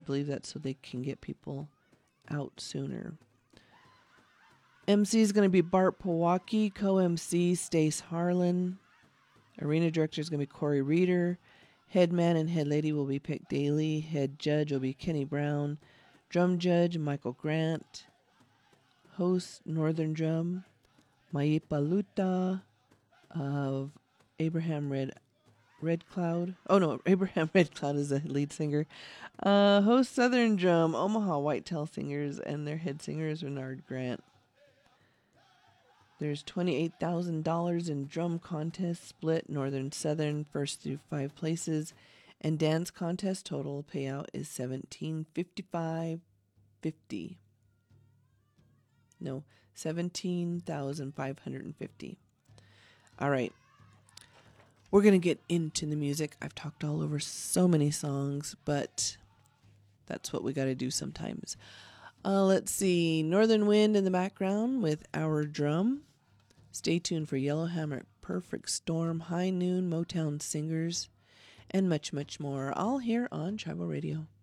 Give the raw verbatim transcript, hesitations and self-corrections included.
believe that's so they can get people out sooner. M C is going to be Bart Powocki. Co-M C, Stace Harlan. Arena director is going to be Corey Reeder. Head man and head lady will be Pick Daly. Head judge will be Kenny Brown. Drum judge, Michael Grant. Host, Northern Drum, Maipa Luta of Abraham Red Red Cloud. Oh, no, Abraham Red Cloud is the lead singer. Uh, host, Southern Drum, Omaha Whitetail Singers, and their head singer is Renard Grant. There's twenty-eight thousand dollars in drum contest split, Northern Southern, first through five places. And dance contest total payout is seventeen fifty-five fifty. No, seventeen thousand five hundred fifty. All right. We're going to get into the music. I've talked all over so many songs, but that's what we got to do sometimes. Uh, let's see. Northern Wind in the background with Our Drum. Stay tuned for Yellowhammer, Perfect Storm, High Noon, Motown Singers, and much, much more. All here on Tribal Radio.